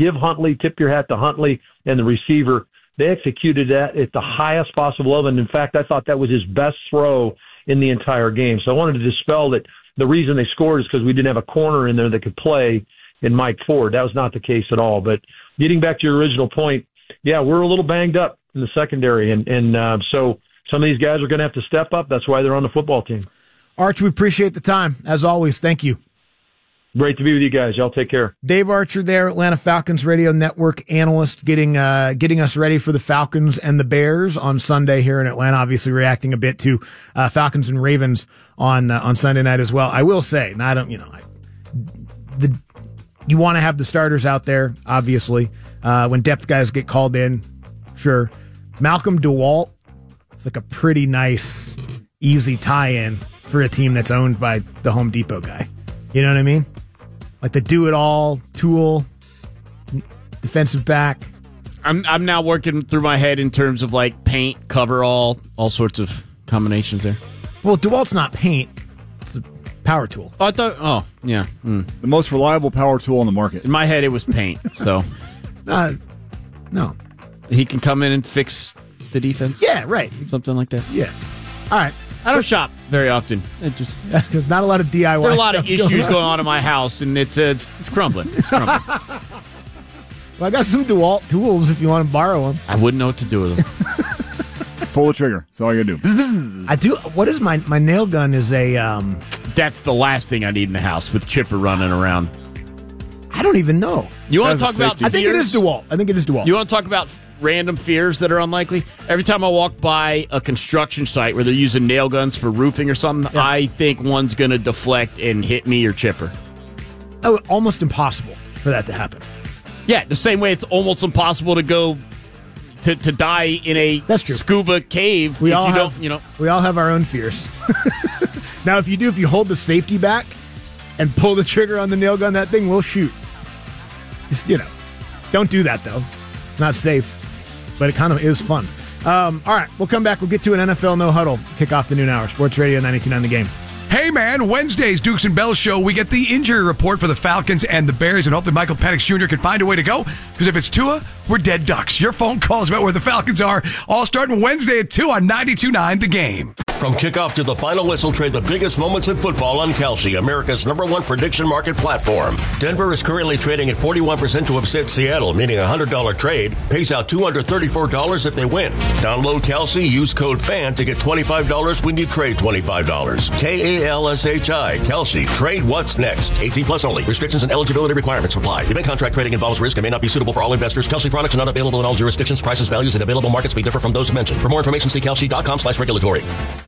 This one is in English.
give Huntley, tip your hat to Huntley and the receiver. They executed that at the highest possible level. And in fact, I thought that was his best throw in the entire game. So I wanted to dispel that the reason they scored is because we didn't have a corner in there that could play in Mike Ford. That was not the case at all. But getting back to your original point, yeah, we're a little banged up in the secondary. And so some of these guys are going to have to step up. That's why they're on the football team. Arch, we appreciate the time. As always, thank you. Great to be with you guys. Y'all take care. Dave Archer there, Atlanta Falcons Radio Network analyst, getting us ready for the Falcons and the Bears on Sunday here in Atlanta. Obviously reacting a bit to Falcons and Ravens on Sunday night as well. I will say, and I don't, you want to have the starters out there, obviously. When depth guys get called in, sure. Malcolm DeWalt is like a pretty nice, easy tie-in for a team that's owned by the Home Depot guy. You know what I mean? Like the do-it-all tool, defensive back. I'm now working through my head in terms of like paint, coverall, all sorts of combinations there. Well, DeWalt's not paint. It's a power tool. Oh, yeah. The most reliable power tool on the market. In my head, it was paint, so. No. He can come in and fix the defense? Yeah, right. Something like that. Yeah. All right. I don't shop very often. There's not a lot of DIY. There are a lot of issues going on in my house, and it's crumbling. It's crumbling. Well, I got some DeWalt tools if you want to borrow them. I wouldn't know what to do with them. Pull the trigger. That's all you gotta do. I do. What is my nail gun? Is a. That's the last thing I need in the house with Chipper running around. I don't even know. You want to talk about? I think it is DeWalt. You want to talk about random fears that are unlikely? Every time I walk by a construction site where they're using nail guns for roofing or something, yeah. I think one's going to deflect and hit me or Chipper. Oh, almost impossible for that to happen. Yeah, the same way it's almost impossible to go to die in a scuba cave. We all have our own fears. Now, if you hold the safety back and pull the trigger on the nail gun, that thing will shoot. Just, don't do that though. It's not safe. But it kind of is fun. All right, we'll come back. We'll get to an NFL No Huddle. Kick off the noon hour. Sports Radio 92.9 The Game. Hey, man, Wednesday's Dukes and Bells show, we get the injury report for the Falcons and the Bears, and hopefully Michael Penix Jr. can find a way to go, because if it's Tua, we're dead ducks. Your phone calls about where the Falcons are, all starting Wednesday at 2 on 92.9 The Game. From kickoff to the final whistle, trade the biggest moments in football on Kalshi, America's #1 prediction market platform. Denver is currently trading at 41% to upset Seattle, meaning a $100 trade pays out $234 if they win. Download Kalshi, use code FAN to get $25 when you trade $25. KALSHI, Kalshi. Trade what's next. 18 plus only. Restrictions and eligibility requirements apply. Event contract trading involves risk and may not be suitable for all investors. Kalshi products are not available in all jurisdictions. Prices, values, and available markets may differ from those mentioned. For more information, see kalshi.com/regulatory.